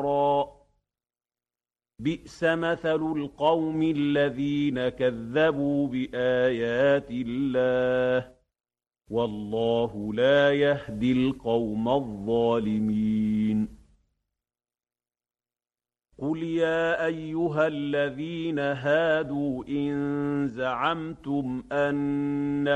بئس مثل القوم الذين كذبوا بآيات الله والله لا يهدي القوم الظالمين قل يا أيها الذين هادوا إن زعمتم أن